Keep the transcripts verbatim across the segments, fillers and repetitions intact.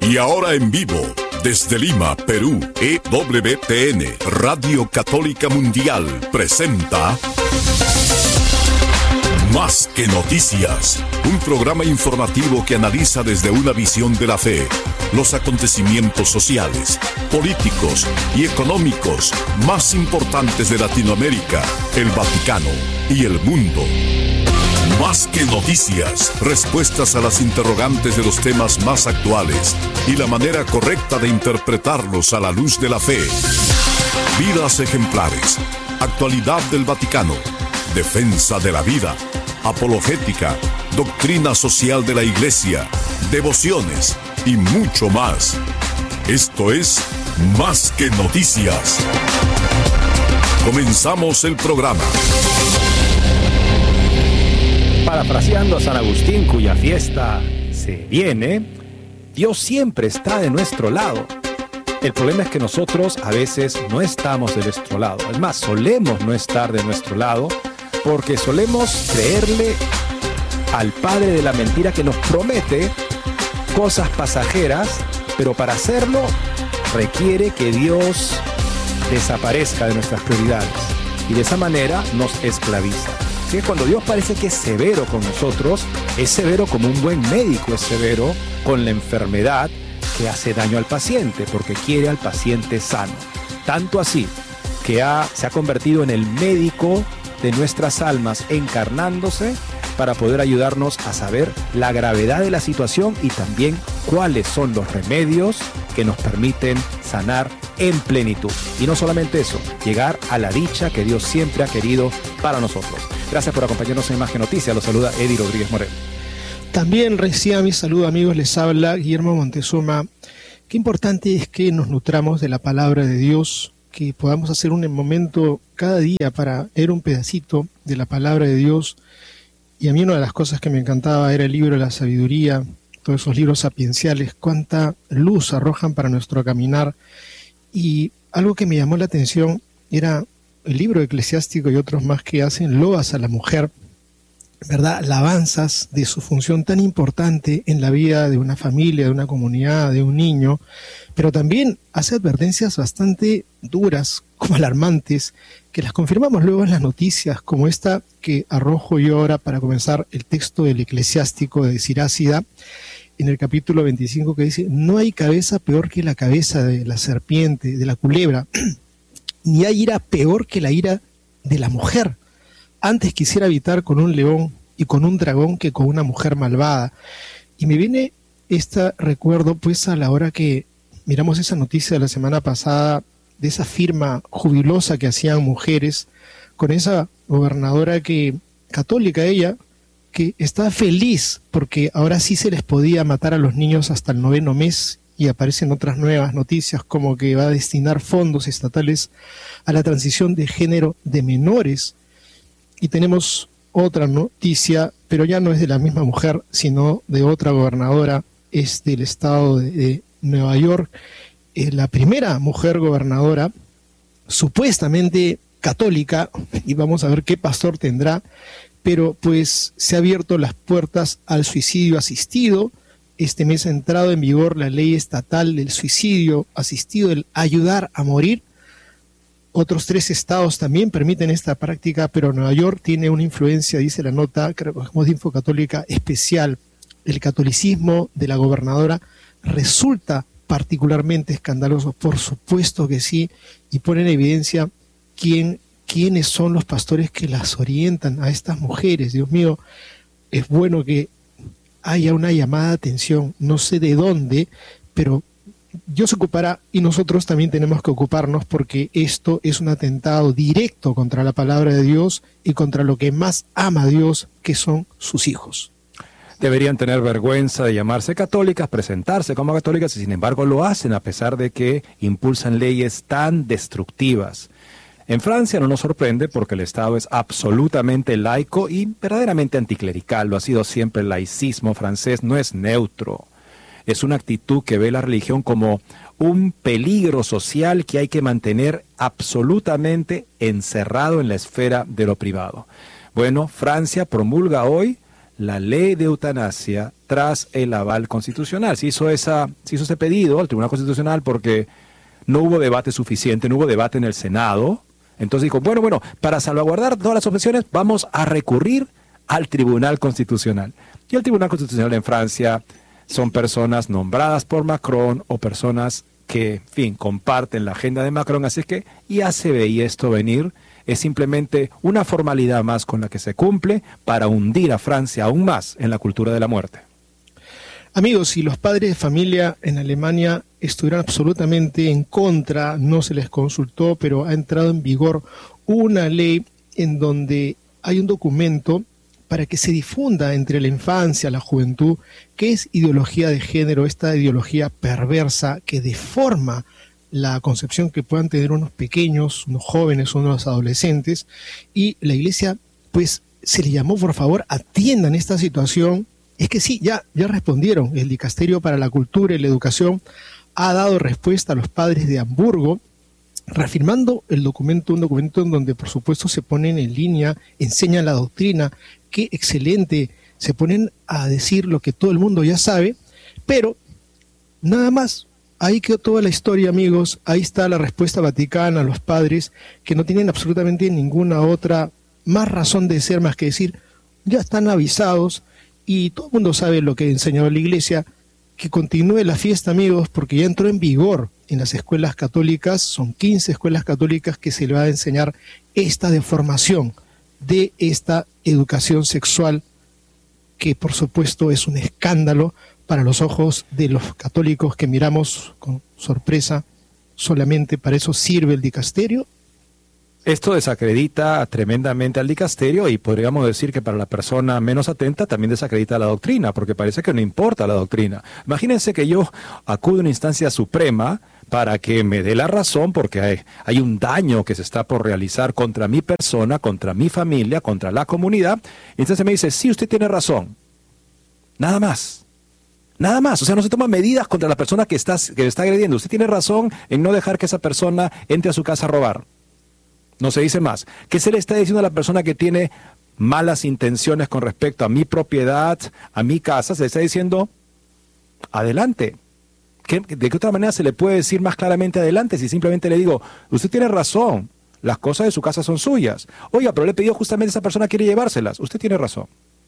Y ahora en vivo, desde Lima, Perú, E W T N, Radio Católica Mundial, presenta Más que Noticias, un programa informativo que analiza desde una visión de la fe los acontecimientos sociales, políticos y económicos más importantes de Latinoamérica, el Vaticano y el mundo. Más que noticias, respuestas a las interrogantes de los temas más actuales y la manera correcta de interpretarlos a la luz de la fe. Vidas ejemplares, actualidad del Vaticano, defensa de la vida, apologética, doctrina social de la Iglesia, devociones y mucho más. Esto es Más que Noticias. Comenzamos el programa. Parafraseando a San Agustín, cuya fiesta se viene, Dios siempre está de nuestro lado. El problema es que nosotros a veces no estamos de nuestro lado. Es más, solemos no estar de nuestro lado porque solemos creerle al padre de la mentira que nos promete cosas pasajeras, pero para hacerlo requiere que Dios desaparezca de nuestras prioridades y de esa manera nos esclaviza. Así que cuando Dios parece que es severo con nosotros, es severo como un buen médico es severo con la enfermedad que hace daño al paciente, porque quiere al paciente sano. Tanto así que ha, se ha convertido en el médico de nuestras almas, encarnándose para poder ayudarnos a saber la gravedad de la situación y también cuáles son los remedios que nos permiten sanar en plenitud. Y no solamente eso, llegar a la dicha que Dios siempre ha querido para nosotros. Gracias por acompañarnos en Más que Noticias. Los saluda Eddie Rodríguez Moreno. También reciba mi saludo, amigos. Les habla Guillermo Montezuma. Qué importante es que nos nutramos de la palabra de Dios, que podamos hacer un momento cada día para leer un pedacito de la palabra de Dios. Y a mí una de las cosas que me encantaba era el libro de la sabiduría, todos esos libros sapienciales, cuánta luz arrojan para nuestro caminar. Y algo que me llamó la atención era el libro eclesiástico y otros más que hacen loas a la mujer, ¿verdad? Alabanzas de su función tan importante en la vida de una familia, de una comunidad, de un niño, pero también hace advertencias bastante duras, como alarmantes, que las confirmamos luego en las noticias, como esta que arrojo yo ahora para comenzar el texto del eclesiástico de Sirácida, en el capítulo veinticinco, que dice: no hay cabeza peor que la cabeza de la serpiente, de la culebra, ni hay ira peor que la ira de la mujer. Antes quisiera habitar con un león y con un dragón que con una mujer malvada. Y me viene este recuerdo pues a la hora que miramos esa noticia de la semana pasada, de esa firma jubilosa que hacían mujeres, con esa gobernadora que, católica ella, que estaba feliz porque ahora sí se les podía matar a los niños hasta el noveno mes, y aparecen otras nuevas noticias como que va a destinar fondos estatales a la transición de género de menores. Y tenemos otra noticia, pero ya no es de la misma mujer, sino de otra gobernadora, es del estado de, de Nueva York, es la primera mujer gobernadora, supuestamente católica, y vamos a ver qué pastor tendrá, pero pues se ha abierto las puertas al suicidio asistido. Este mes ha entrado en vigor la ley estatal del suicidio asistido, el ayudar a morir. Otros tres estados también permiten esta práctica, pero Nueva York tiene una influencia, dice la nota, creo que es de Infocatólica, especial. El catolicismo de la gobernadora resulta particularmente escandaloso, por supuesto que sí, y pone en evidencia quién, quiénes son los pastores que las orientan a estas mujeres. Dios mío, es bueno que haya una llamada de atención, no sé de dónde, pero Dios se ocupará y nosotros también tenemos que ocuparnos, porque esto es un atentado directo contra la palabra de Dios y contra lo que más ama a Dios, que son sus hijos. Deberían tener vergüenza de llamarse católicas, presentarse como católicas, y sin embargo lo hacen a pesar de que impulsan leyes tan destructivas. En Francia no nos sorprende porque el Estado es absolutamente laico y verdaderamente anticlerical. Lo ha sido siempre. El laicismo francés no es neutro. Es una actitud que ve la religión como un peligro social que hay que mantener absolutamente encerrado en la esfera de lo privado. Bueno, Francia promulga hoy la ley de eutanasia tras el aval constitucional. Se hizo, esa, se hizo ese pedido al Tribunal Constitucional porque no hubo debate suficiente, no hubo debate en el Senado. Entonces dijo, bueno, bueno, para salvaguardar todas las objeciones vamos a recurrir al Tribunal Constitucional. Y el Tribunal Constitucional en Francia son personas nombradas por Macron o personas que, en fin, comparten la agenda de Macron, así que ya se veía esto venir. Es simplemente una formalidad más con la que se cumple para hundir a Francia aún más en la cultura de la muerte. Amigos, si los padres de familia en Alemania estuvieran absolutamente en contra, no se les consultó, pero ha entrado en vigor una ley en donde hay un documento para que se difunda entre la infancia, la juventud, qué es ideología de género, esta ideología perversa que deforma la concepción que puedan tener unos pequeños, unos jóvenes, unos adolescentes, y la iglesia, pues, se le llamó, por favor, atiendan esta situación. Es que sí, ya, ya respondieron. El Dicasterio para la Cultura y la Educación ha dado respuesta a los padres de Hamburgo, reafirmando el documento, un documento en donde, por supuesto, se ponen en línea, enseñan la doctrina. Qué excelente, se ponen a decir lo que todo el mundo ya sabe, pero nada más. Ahí quedó toda la historia, amigos. Ahí está la respuesta vaticana a los padres que no tienen absolutamente ninguna otra más razón de ser más que decir, ya están avisados y todo el mundo sabe lo que ha enseñado la iglesia, que continúe la fiesta, amigos, porque ya entró en vigor en las escuelas católicas, son quince escuelas católicas que se le va a enseñar esta deformación de esta educación sexual, que por supuesto es un escándalo para los ojos de los católicos que miramos con sorpresa. Solamente para eso sirve el dicasterio. Esto desacredita tremendamente al dicasterio y podríamos decir que para la persona menos atenta también desacredita la doctrina, porque parece que no importa la doctrina. Imagínense que yo acudo a una instancia suprema para que me dé la razón porque hay, hay un daño que se está por realizar contra mi persona, contra mi familia, contra la comunidad. Y entonces me dice, sí, usted tiene razón. Nada más. Nada más. O sea, no se toman medidas contra la persona que está, que está agrediendo. Usted tiene razón en no dejar que esa persona entre a su casa a robar. No se dice más. ¿Qué se le está diciendo a la persona que tiene malas intenciones con respecto a mi propiedad, a mi casa? Se le está diciendo, adelante. ¿Qué, ¿De qué otra manera se le puede decir más claramente adelante si simplemente le digo, usted tiene razón, las cosas de su casa son suyas? Oiga, pero le he pedido justamente a esa persona quiere llevárselas. Usted tiene razón.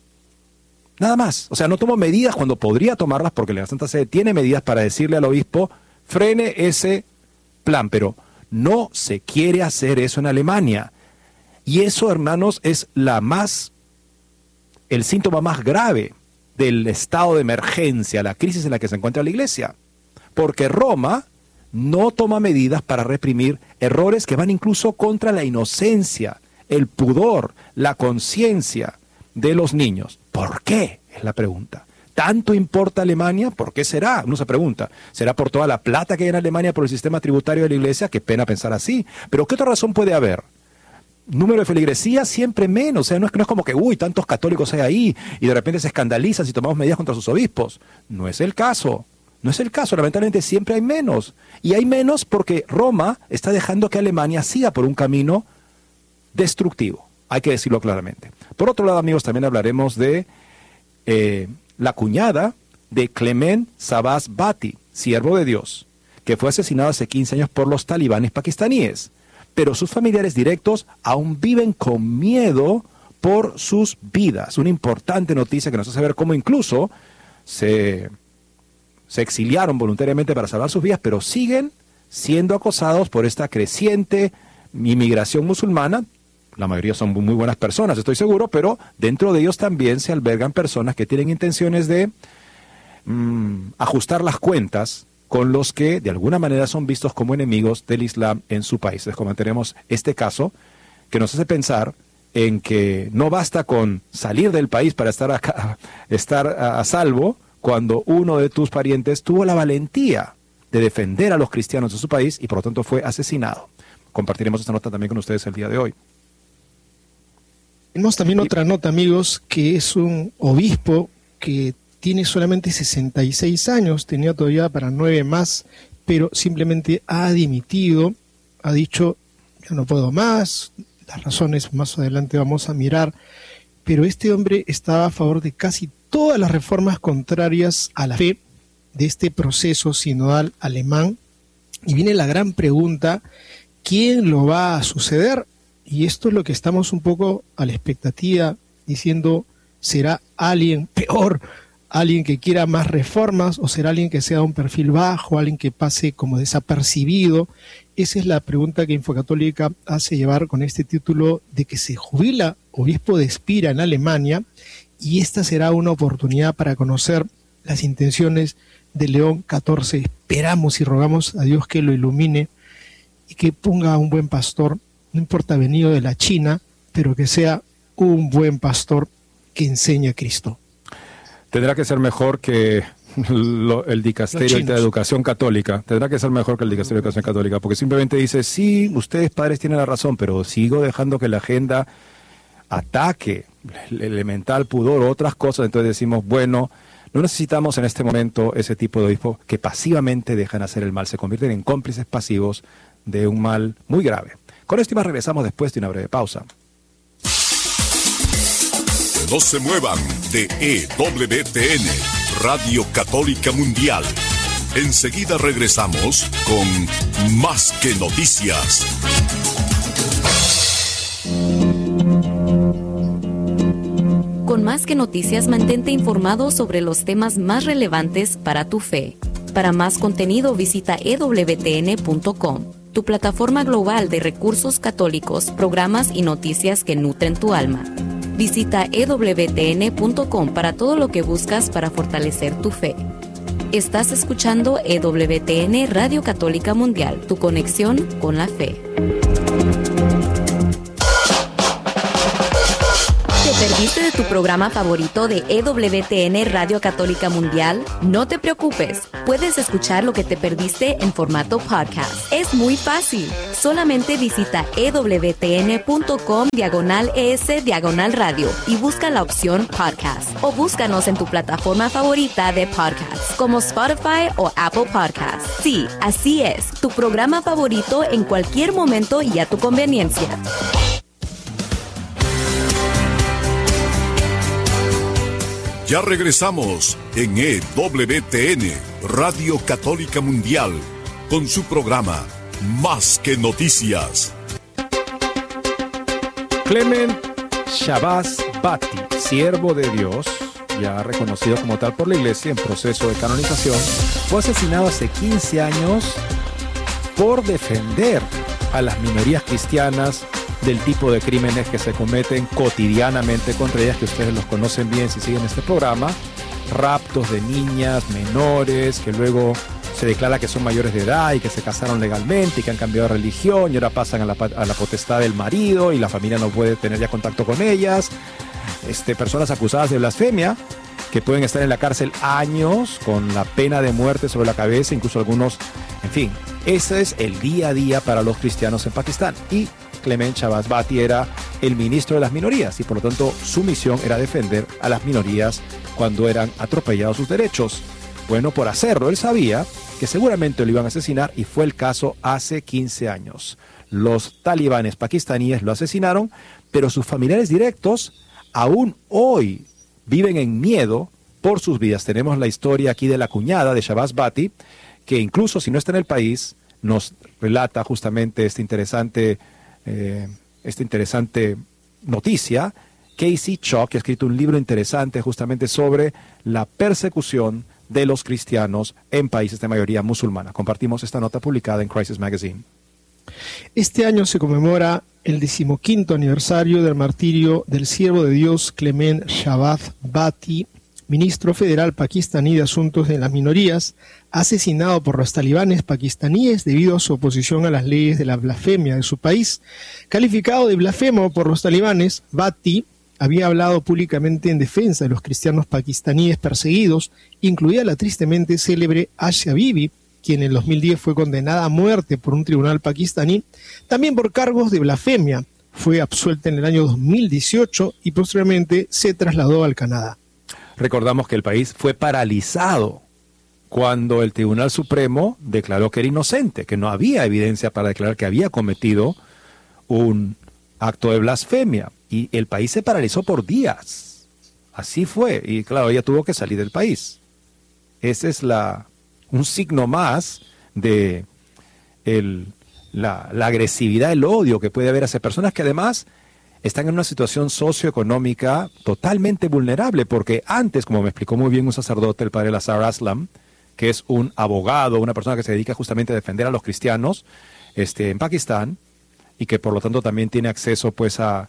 Nada más. O sea, no tomo medidas cuando podría tomarlas porque la Santa Sede tiene medidas para decirle al obispo, frene ese plan, pero no se quiere hacer eso en Alemania. Y eso, hermanos, es la más, el síntoma más grave del estado de emergencia, la crisis en la que se encuentra la Iglesia. Porque Roma no toma medidas para reprimir errores que van incluso contra la inocencia, el pudor, la conciencia de los niños. ¿Por qué? Es la pregunta. ¿Tanto importa Alemania? ¿Por qué será? Uno se pregunta. ¿Será por toda la plata que hay en Alemania por el sistema tributario de la Iglesia? Qué pena pensar así. Pero ¿qué otra razón puede haber? Número de feligresía siempre menos. O sea, no es, no es como que, uy, tantos católicos hay ahí y de repente se escandalizan si tomamos medidas contra sus obispos. No es el caso. No es el caso. Lamentablemente siempre hay menos. Y hay menos porque Roma está dejando que Alemania siga por un camino destructivo. Hay que decirlo claramente. Por otro lado, amigos, también hablaremos de eh, la cuñada de Clement Sabas Bhatti, siervo de Dios, que fue asesinado hace quince años por los talibanes pakistaníes. Pero sus familiares directos aún viven con miedo por sus vidas. Una importante noticia que nos hace ver cómo incluso se, se exiliaron voluntariamente para salvar sus vidas, pero siguen siendo acosados por esta creciente inmigración musulmana. La mayoría son muy buenas personas, estoy seguro, pero dentro de ellos también se albergan personas que tienen intenciones de mmm, ajustar las cuentas con los que de alguna manera son vistos como enemigos del Islam en su país. Les comentaremos este caso que nos hace pensar en que no basta con salir del país para estar, acá, estar a, a salvo cuando uno de tus parientes tuvo la valentía de defender a los cristianos de su país y por lo tanto fue asesinado. Compartiremos esta nota también con ustedes el día de hoy. Tenemos también otra nota, amigos, que es un obispo que tiene solamente sesenta y seis años, tenía todavía para nueve más, pero simplemente ha dimitido, ha dicho, ya no puedo más, las razones más adelante vamos a mirar, pero este hombre estaba a favor de casi todas las reformas contrarias a la fe de este proceso sinodal alemán. Y viene la gran pregunta, ¿quién lo va a suceder? Y esto es lo que estamos un poco a la expectativa, diciendo, ¿será alguien peor, alguien que quiera más reformas, o será alguien que sea un perfil bajo, alguien que pase como desapercibido? Esa es la pregunta que Infocatólica hace llevar con este título de que se jubila obispo de Espira en Alemania, y esta será una oportunidad para conocer las intenciones de León catorce. Esperamos y rogamos a Dios que lo ilumine y que ponga a un buen pastor, no importa venido de la China, pero que sea un buen pastor que enseñe a Cristo. Tendrá que ser mejor que lo, el dicasterio de Educación Católica. Tendrá que ser mejor que el dicasterio de Educación Católica, porque simplemente dice, sí, ustedes padres tienen la razón, pero sigo dejando que la agenda ataque el elemental pudor o otras cosas. Entonces decimos, bueno, no necesitamos en este momento ese tipo de obispos que pasivamente dejan hacer el mal, se convierten en cómplices pasivos de un mal muy grave. Con esto y más regresamos después de una breve pausa. No se muevan de E W T N, Radio Católica Mundial. Enseguida regresamos con Más que Noticias. Con Más que Noticias, mantente informado sobre los temas más relevantes para tu fe. Para más contenido, visita e w t n punto com, tu plataforma global de recursos católicos, programas y noticias que nutren tu alma. Visita e w t n punto com para todo lo que buscas para fortalecer tu fe. Estás escuchando E W T N Radio Católica Mundial, tu conexión con la fe. ¿Te perdiste de tu programa favorito de E W T N Radio Católica Mundial? No te preocupes, puedes escuchar lo que te perdiste en formato podcast. Es muy fácil, solamente visita e w t n punto com diagonal es diagonal radio y busca la opción podcast, o búscanos en tu plataforma favorita de podcast como Spotify o Apple Podcasts. Sí, así es, tu programa favorito en cualquier momento y a tu conveniencia. Ya regresamos en E W T N, Radio Católica Mundial, con su programa Más que Noticias. Clement Shabazz Bati, siervo de Dios, ya reconocido como tal por la Iglesia en proceso de canonización, fue asesinado hace quince años por defender a las minorías cristianas del tipo de crímenes que se cometen cotidianamente contra ellas, que ustedes los conocen bien si siguen este programa: raptos de niñas menores que luego se declara que son mayores de edad y que se casaron legalmente y que han cambiado de religión y ahora pasan a la, a la potestad del marido y la familia no puede tener ya contacto con ellas. Este, personas acusadas de blasfemia que pueden estar en la cárcel años con la pena de muerte sobre la cabeza, incluso algunos, en fin, ese es el día a día para los cristianos en Pakistán. Y Clement Shabazz Bati era el ministro de las minorías y por lo tanto su misión era defender a las minorías cuando eran atropellados sus derechos. Bueno, por hacerlo él sabía que seguramente lo iban a asesinar y fue el caso hace quince años. Los talibanes pakistaníes lo asesinaron, pero sus familiares directos aún hoy viven en miedo por sus vidas. Tenemos la historia aquí de la cuñada de Shabazz Bati, que incluso si no está en el país, nos relata justamente este interesante Eh, esta interesante noticia. Casey Chock ha escrito un libro interesante justamente sobre la persecución de los cristianos en países de mayoría musulmana. Compartimos esta nota publicada en Crisis Magazine. Este año se conmemora el decimoquinto aniversario del martirio del siervo de Dios Clement Shabazz Bati, ministro federal pakistaní de Asuntos de las Minorías, asesinado por los talibanes pakistaníes debido a su oposición a las leyes de la blasfemia de su país. Calificado de blasfemo por los talibanes, Bati había hablado públicamente en defensa de los cristianos pakistaníes perseguidos, incluida la tristemente célebre Asia Bibi, quien en dos mil diez fue condenada a muerte por un tribunal pakistaní, también por cargos de blasfemia. Fue absuelta en el año dos mil dieciocho y posteriormente se trasladó al Canadá. Recordamos que el país fue paralizado cuando el Tribunal Supremo declaró que era inocente, que no había evidencia para declarar que había cometido un acto de blasfemia. Y el país se paralizó por días. así fue. Y claro, ella tuvo que salir del país. Ese es la, un signo más de el, la, la agresividad, el odio que puede haber hacia personas que además están en una situación socioeconómica totalmente vulnerable, porque antes, como me explicó muy bien un sacerdote, el padre Lazar Aslam, que es un abogado, una persona que se dedica justamente a defender a los cristianos este, en Pakistán, y que por lo tanto también tiene acceso pues a,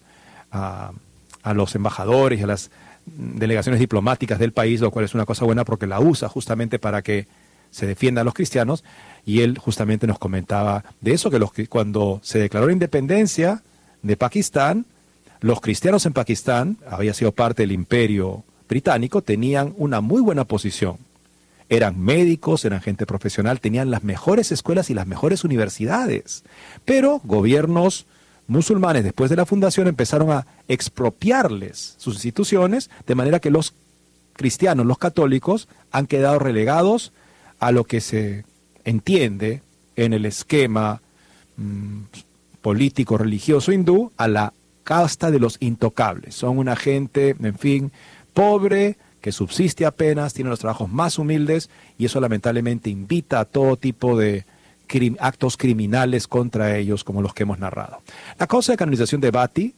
a, a los embajadores y a las delegaciones diplomáticas del país, lo cual es una cosa buena porque la usa justamente para que se defienda a los cristianos, y él justamente nos comentaba de eso, que los, cuando se declaró la independencia de Pakistán, los cristianos en Pakistán, había sido parte del imperio británico, tenían una muy buena posición. Eran médicos, eran gente profesional, tenían las mejores escuelas y las mejores universidades. Pero gobiernos musulmanes después de la fundación empezaron a expropiarles sus instituciones, de manera que los cristianos, los católicos, han quedado relegados a lo que se entiende en el esquema mmm, político religioso hindú, a la casta de los intocables. Son una gente, en fin, pobre, que subsiste apenas, tiene los trabajos más humildes, y eso lamentablemente invita a todo tipo de crim- actos criminales contra ellos, como los que hemos narrado. La causa de canonización de Bhatti,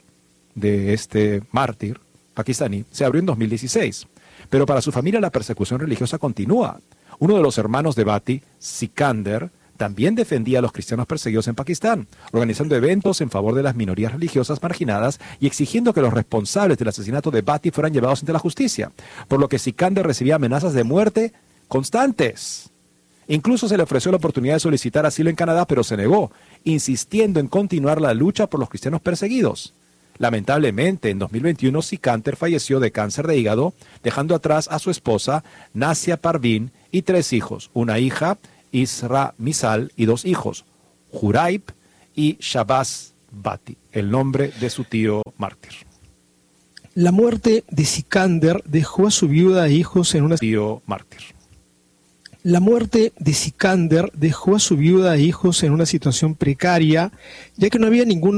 de este mártir pakistaní, se abrió en dos mil dieciséis, pero para su familia la persecución religiosa continúa. Uno de los hermanos de Bhatti, Sikander, también defendía a los cristianos perseguidos en Pakistán, organizando eventos en favor de las minorías religiosas marginadas y exigiendo que los responsables del asesinato de Bhatti fueran llevados ante la justicia, por lo que Sikander recibía amenazas de muerte constantes. Incluso se le ofreció la oportunidad de solicitar asilo en Canadá, pero se negó, insistiendo en continuar la lucha por los cristianos perseguidos. Lamentablemente, en dos mil veintiuno, Sikander falleció de cáncer de hígado, dejando atrás a su esposa, Nasia Parveen, y tres hijos, una hija, Isra Misal, y dos hijos, Juraib y Shabazz Bhatti, el nombre de su tío mártir. La muerte de Sikander dejó a su viuda e hijos en una... Tío mártir. La muerte de Sikander dejó a su viuda e hijos en una situación precaria, ya que no había ningún